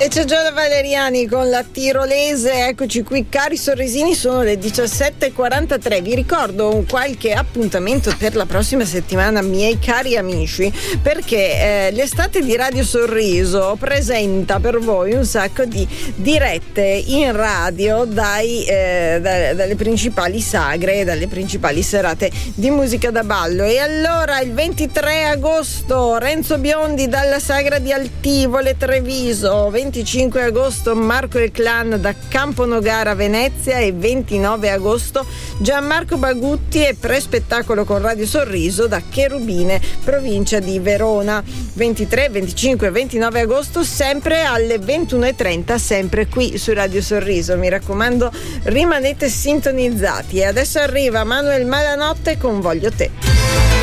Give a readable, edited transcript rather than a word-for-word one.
E c'è Giada Valeriani con la tirolese. Eccoci qui, cari sorrisini, sono le 17:43. Vi ricordo qualche appuntamento per la prossima settimana, miei cari amici, perché l'estate di Radio Sorriso presenta per voi un sacco di dirette in radio dalle principali sagre, dalle principali serate di musica da ballo. E allora il 23 agosto Renzo Biondi dalla Sagra di Altivole, Treviso. 25 agosto Marco e Clan da Camponogara, Venezia. E 29 agosto Gianmarco Bagutti e pre-spettacolo con Radio Sorriso da Cherubine, provincia di Verona. 23, 25 e 29 agosto sempre alle 21:30, sempre qui su Radio Sorriso. Mi raccomando, rimanete sintonizzati. E adesso arriva Manuel Malanotte con Voglio te.